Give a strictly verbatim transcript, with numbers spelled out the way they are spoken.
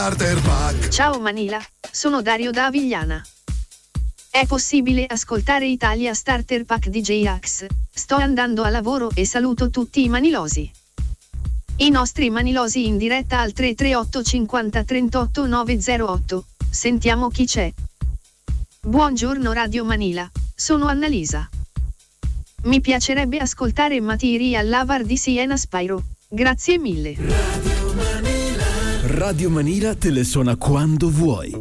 Starter Pack. Ciao Manila, sono Dario da Avigliana. È possibile ascoltare Italia Starter Pack di J-Ax? Sto andando a lavoro e saluto tutti i manilosi. I nostri manilosi in diretta al tre tre otto cinquanta trentotto nove zero otto. Sentiamo chi c'è. Buongiorno Radio Manila, sono Annalisa. Mi piacerebbe ascoltare Matiri all'Avar di Siena Spyro. Grazie mille. Radio Manila te le suona quando vuoi.